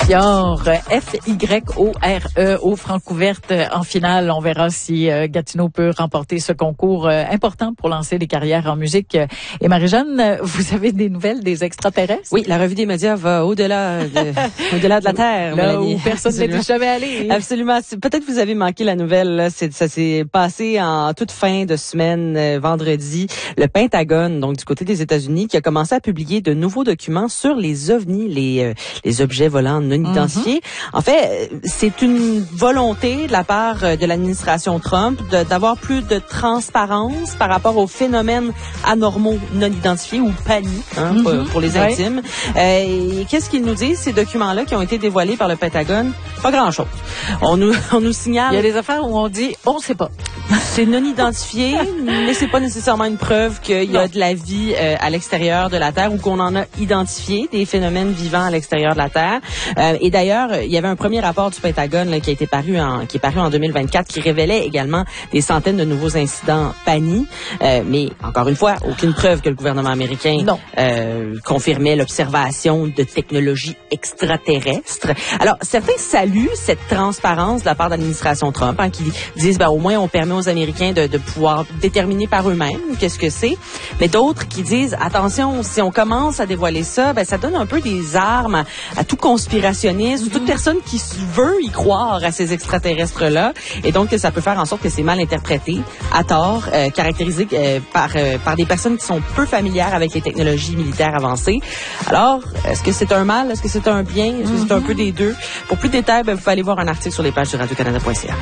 F-Y-O-R-E au Francouverte en finale. On verra si Gatineau peut remporter ce concours important pour lancer des carrières en musique. Et Marie-Jeanne, vous avez des nouvelles des extraterrestres? Oui, la revue des médias va au-delà de la Terre. Là Mélanie. où personne n'était jamais allé. Absolument. Peut-être que vous avez manqué la nouvelle. Là. Ça s'est passé en toute fin de semaine, vendredi. Le Pentagone, donc du côté des États-Unis, qui a commencé à publier de nouveaux documents sur les ovnis, les objets volants non identifiés. En fait, c'est une volonté de la part de l'administration Trump d'avoir plus de transparence par rapport aux phénomènes anormaux non identifiés ou PANI, pour les intimes. Et qu'est-ce qu'ils nous disent, ces documents-là qui ont été dévoilés par le Pentagone? Pas grand-chose. On nous signale... Il y a des affaires où on dit, on sait pas. C'est non identifié, mais c'est pas nécessairement une preuve qu'il y a de la vie à l'extérieur de la Terre ou qu'on en a identifié des phénomènes vivants à l'extérieur de la Terre. Et d'ailleurs, il y avait un premier rapport du Pentagone là, qui est paru en 2024 qui révélait également des centaines de nouveaux incidents PANI. Mais encore une fois, aucune preuve que le gouvernement américain confirmait l'observation de technologies extraterrestres. Alors, certains saluent cette transparence de la part de l'administration Trump, qui disent au moins on permet aux Américains de pouvoir déterminer par eux-mêmes qu'est-ce que c'est. Mais d'autres qui disent, attention, si on commence à dévoiler ça, ça donne un peu des armes à tout conspirationniste ou toute personne qui veut y croire à ces extraterrestres-là. Et donc, ça peut faire en sorte que c'est mal interprété, à tort, caractérisé par des personnes qui sont peu familières avec les technologies militaires avancées. Alors, est-ce que c'est un mal? Est-ce que c'est un bien? Est-ce que c'est un peu des deux? Pour plus de détails, vous pouvez aller voir un article sur les pages de radiocanada.ca.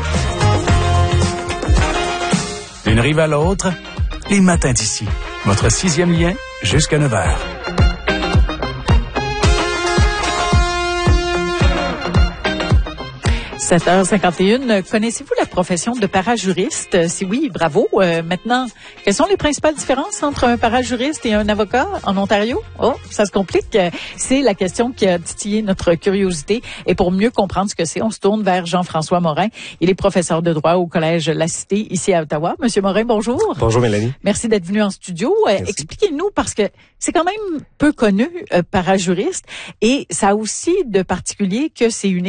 D'une rive à l'autre, les matins d'ici. Votre 6e lien jusqu'à 9h. 7h51. Connaissez-vous la profession de parajuriste? Si oui, bravo. Maintenant, quelles sont les principales différences entre un parajuriste et un avocat en Ontario? Oh, ça se complique. C'est la question qui a titillé notre curiosité. Et pour mieux comprendre ce que c'est, on se tourne vers Jean-François Morin. Il est professeur de droit au Collège La Cité, ici à Ottawa. Monsieur Morin, bonjour. Bonjour, Mélanie. Merci d'être venu en studio. Expliquez-nous, parce que c'est quand même peu connu, parajuriste. Et ça a aussi de particulier que c'est une